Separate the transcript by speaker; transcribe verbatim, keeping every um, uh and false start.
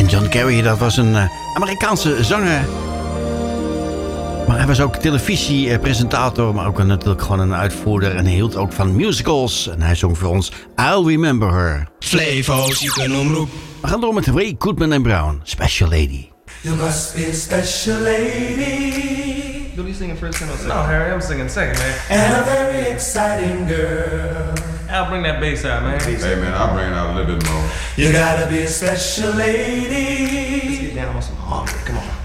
Speaker 1: En John Kerry, dat was een uh, Amerikaanse zanger. Maar hij was ook televisiepresentator, maar ook natuurlijk gewoon een uitvoerder. En hij hield ook van musicals. En hij zong voor ons I'll Remember Her.
Speaker 2: Flevo's, je kunt omroep.
Speaker 1: We gaan door met Ray Goodman en Brown, Special Lady.
Speaker 3: You must be a special lady.
Speaker 4: You'll be singing first and I'll sing. No, Harry, I'm singing second, man.
Speaker 3: And a very exciting girl.
Speaker 4: I'll bring that bass out, man.
Speaker 5: Hey, man, I'll bring it out a little bit more.
Speaker 3: You gotta be a special lady.
Speaker 4: Let's get down on some harmony. Come on.